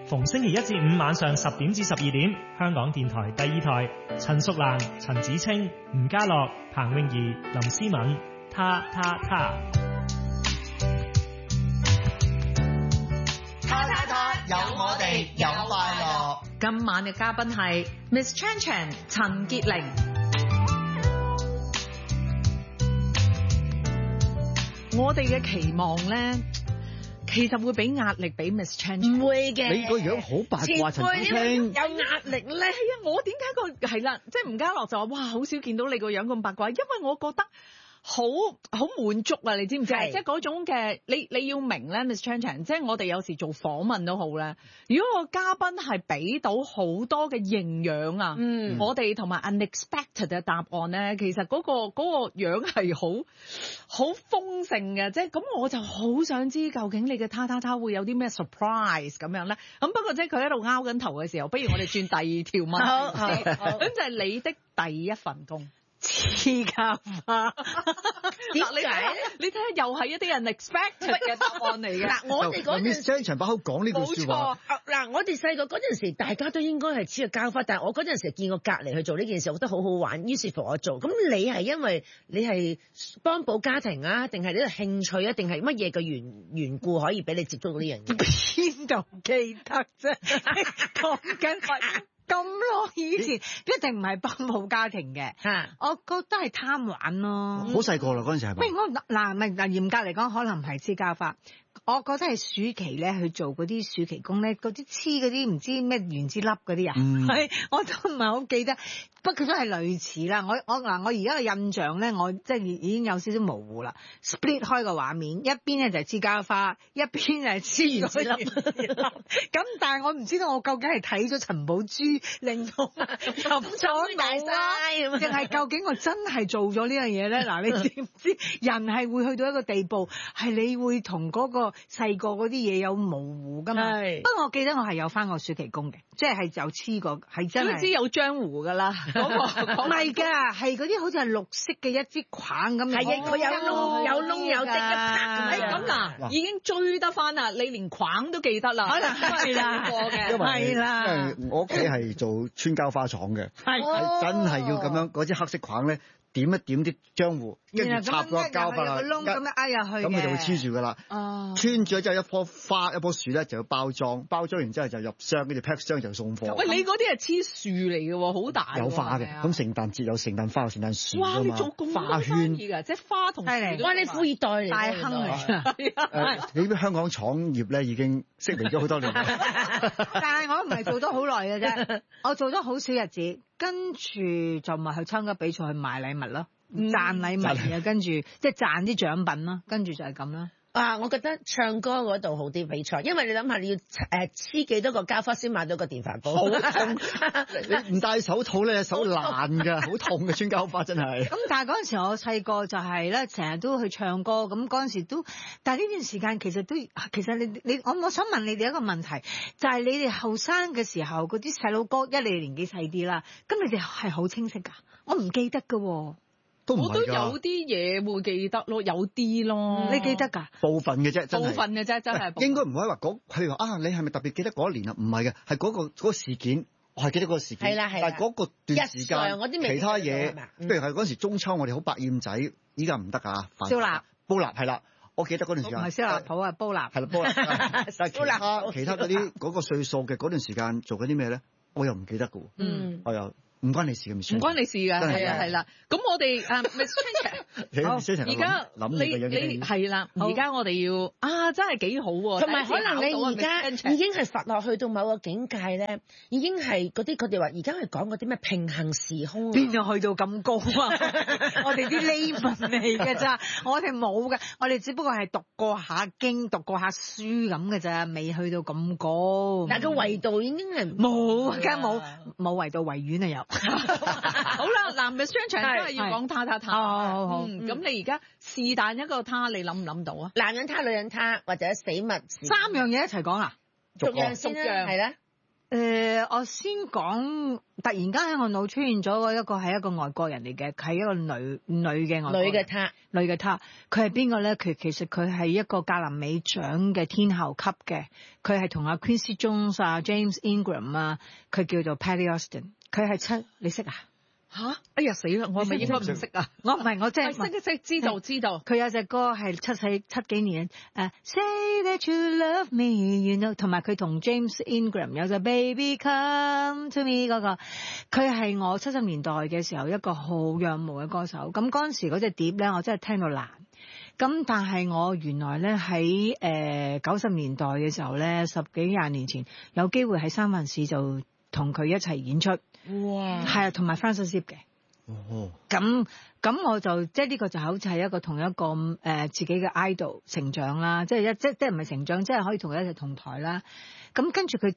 逢星期一至五晚上10點至12點，香港電台第二台，陳淑蘭、陳子清、吳家樂、彭詠儀、林思敏，他。 有我哋，有快樂。 今晚嘅嘉賓係 Miss Chan Chan 陳潔靈。我哋嘅期望咧，其實會俾壓力俾 Miss Chan Chan。 唔會嘅， 你個樣好八卦，陳子清。 有壓力咧？ 係啊，我點解係啦？即係吳家樂就話：哇，好少見到你個樣咁八卦，因為我覺得好滿足啊！你知唔知？即係嗰種嘅，你要明咧 ，Miss Chan Chan，即係我哋有時做訪問都好咧。如果個嘉賓係俾到好多嘅營養啊，我哋同埋 unexpected 嘅答案咧，其實嗰個樣係好豐盛嘅。即係咁，我就好想知究竟你嘅他會有啲咩 surprise 咁樣咧？咁不過即係佢喺度拗緊頭嘅時候，不如我哋轉第二條問題。好，咁就係你的第一份工。黐膠花， 點解咧？ 你睇下，又係一啲人 unexpected 嘅答案嚟嘅。 嗱，我哋嗰陣時張把口講呢句説話。 嗱，我哋細個嗰陣時，大家都應該係黐個膠花，但係我嗰陣時見過隔離去做呢件事，我覺得好好玩，於是乎我做。咁你係因為你係幫補家庭啊，定係呢個興趣啊，定係乜嘢嘅緣故可以俾你接觸到呢樣嘢？ 邊度記得啫？講緊咁耐以前，一定唔係幫補家庭嘅。我覺得係貪玩咯。 好細個啦，嗰陣時係咪？ 唔係我嗱嚴格嚟講，可能唔係黐膠花。我覺得係暑期咧去做嗰啲暑期工咧，嗰啲黐嗰啲唔知咩原子粒嗰啲啊，我都唔係好記得，不過都係類似啦。我而家嘅印象咧，我即係已經有少少模糊啦。split 開個畫面，一邊咧就係黐膠花，一邊就係黐原子粒。咁但係我唔知道我究竟係睇咗陳寶珠令到入咗腦啊，定係究竟我真係做咗呢樣嘢咧？嗱，你知唔知人係會去到一個地步，係你會同嗰個細個嗰啲嘢有模糊噶嘛？不過我記得我係有返過暑期工嘅，即係有黐過，係真係。 都知有漿糊噶啦，嗰個唔係㗎，係嗰啲好似係綠色嘅一支框咁樣。 係佢有窿有滴一拍咁嗱，已經追得返啦，你連框都記得啦，可能係啦， 係啦，因為我屋企係做穿膠花廠嘅，係真係要咁樣嗰支黑色框咧。點一點啲漿糊，跟住插個膠花啦， 窿咁樣挨入去， 咁佢就會黐住噶啦。穿咗之後，一棵花一棵樹咧就要包裝，包裝完之後就入箱，跟住 pack 箱就送貨。 喂，你嗰啲係黐樹嚟嘅喎，好大。 有花嘅，咁聖誕節有聖誕花，有聖誕樹啊嘛。 哇！你做咁多生意㗎，即係花同樹。 哇！你富二代嚟， 大亨嚟。 你啲香港廠業咧已經式微咗好多年。 但係我唔係做得好耐嘅啫，我做咗好少日子。跟住就咪去參加比賽去賣禮物咯，賺禮物啊，跟住即係賺啲獎品咯，跟住就係咁啦。 我覺得唱歌嗰度好啲比賽，因為你諗下你要黐幾多個膠花先買到個電飯煲，好痛！ 你唔戴手套咧，手爛㗎，好痛嘅穿膠花真係。 咁但係嗰陣時我細個就係咧，成日都去唱歌，咁嗰陣時都，但係呢段時間其實你我想問你哋一個問題，就係你哋後生嘅時候嗰啲細佬哥，你年紀細啲啦，咁你哋係好清晰㗎，我唔記得㗎喎。 我都有啲嘢會記得咯，有啲咯。 你記得㗎？ 部分嘅啫，真係。 部分嘅啫，真係。 應該唔可以話譬如話你係咪特別記得嗰一年啊？唔係嘅，係嗰個事件，我係記得嗰個事件。 係啦。 但係嗰個段時間，其他嘢，譬如係嗰陣時中秋，我哋好百厭仔，依家唔得㗎。 燒臘。 煲臘係啦，我記得嗰段時間。 唔係燒臘鋪啊，煲臘。 係啦，煲臘。但係其他嗰啲嗰個歲數嘅嗰段時間做緊啲咩咧？我又唔記得㗎喎。我又。唔關你事嘅，唔關你事㗎，係啦。咁我哋Miss Chan，而家你係啦，而家我哋要真係幾好喎。 同埋可能你而家已經係佛落去到某個境界咧，已經係嗰啲佢哋話而家係講嗰啲咩平行時空。 邊度去到咁高啊？我哋啲 level 嚟㗎咋，我哋冇嘅，我哋只不過係讀過下經、讀過下書咁嘅咋，未去到咁高。 但係個維度已經係冇，梗係冇維度維園啊有。 好啦，嗱，Miss Chan Chan都係要講他。 好。 咁你而家是但一個他，你諗唔諗到啊？ 男人他、女人他，或者死物。 三樣嘢一齊講啊？ 逐樣先啦，係啦。 我先講，突然間喺我腦出現咗一個係一個外國人嚟嘅，係一個女嘅外國人女嘅她，佢係邊個咧？其實佢係一個格林美獎嘅天后級嘅，佢係同阿 Quincy Jones 啊、James Ingram 啊，佢叫做 Patty Austin， 佢係你識啊？ 吓！哎呀死啦！我係咪應該唔識啊？ 我唔係，我真係識知道。 佢有隻歌係七幾年，Say that you love me，you know， 同埋佢同 James Ingram 有隻 Baby Come to Me 嗰個，佢係我70年代嘅時候一個好仰慕嘅歌手。咁嗰陣時嗰隻碟咧，我真係聽到爛。咁但係我原來咧喺90年代嘅時候咧，10幾20年前有機會喺三藩市就同佢一齊演出。哇！係啊，同埋 Francis Yip 嘅。哦。咁我就即係呢個就好似係一個同一個自己嘅 idol 成長啦，即係唔係成長，即係可以同佢一齊同台啦。咁跟住佢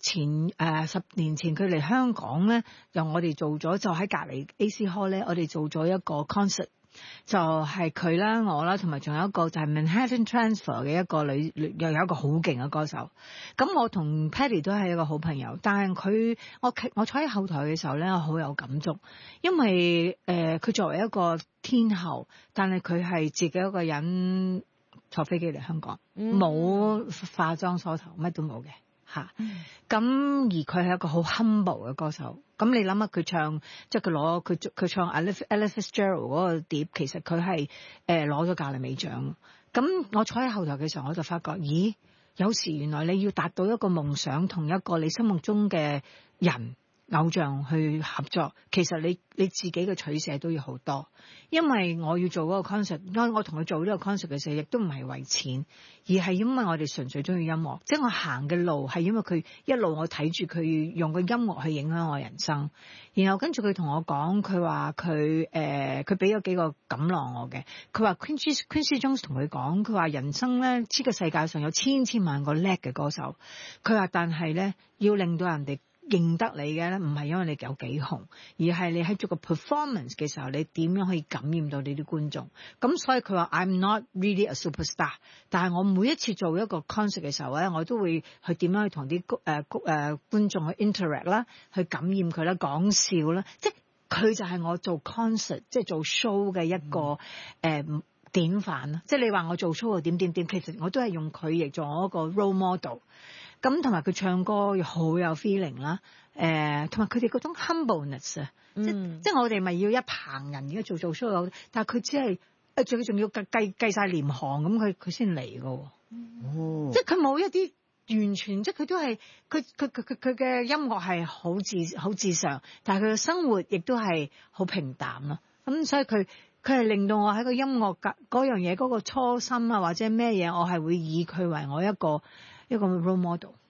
10年前佢嚟香港咧，由我哋做咗就喺隔離 AC Hall 咧，我哋做咗一個 concert。就係佢啦，我啦，同埋仲有一個就係 Manhattan Transfer 嘅一個女，又有一個好勁嘅歌手。咁我同 Patty 都係一個好朋友，但係我坐喺後台嘅時候咧，我好有感觸，因為佢作為一個天后，但係佢係自己一個人坐飛機嚟香港，冇化妝梳頭，乜都冇嘅。嚇，咁而佢係一個好 humble 嘅歌手。咁你諗下佢唱，即係佢唱 Ella Fitzgerald 嗰個碟，其實佢係攞咗格林美獎。咁我坐喺後台嘅時候，我就發覺，咦，有時原來你要達到一個夢想，同一個你心目中嘅人偶像去合作，其實你自己嘅取捨都要好多。因為我要做嗰個 concert， 我同佢做呢個 concert 嘅時候，亦都唔係為錢，而係因為我哋純粹中意音樂。即係我行嘅路係因為佢一路我睇住佢用個音樂去影響我人生。然後跟住佢同我講，佢話佢俾咗幾個錦囊我嘅。佢話 Quincy Jones 同佢講，佢話人生咧，呢個世界上有千萬個叻嘅歌手。佢話但係咧，要令到人哋認得你嘅咧，唔係因為你有幾紅，而係你喺做個 performance 嘅時候，你點樣可以感染到你啲觀眾。咁所以佢話 I'm not really a superstar， 但係我每一次做一個 concert 嘅時候咧，我都會去點樣去同啲觀眾去 interact 啦，去感染佢啦，講笑啦，即係佢就係我做 concert 即係做 show 嘅一個典範啦。即係你話我做 show 點，其實我都係用佢嚟做我一個 role model。咁同埋佢唱歌又好有 feeling 啦，同埋佢哋嗰種 humbleness 啊，即係我哋咪要一棚人而家做 show， 但係佢只係佢仲要計晒廉航咁，佢先嚟㗎喎，即係佢冇一啲完全，即係佢都係佢嘅音樂係好自常，但係佢嘅生活亦都係好平淡咯。咁所以佢係令到我喺個音樂嗰樣嘢嗰個初心啊，或者咩嘢，我係會以佢為我一個 role model。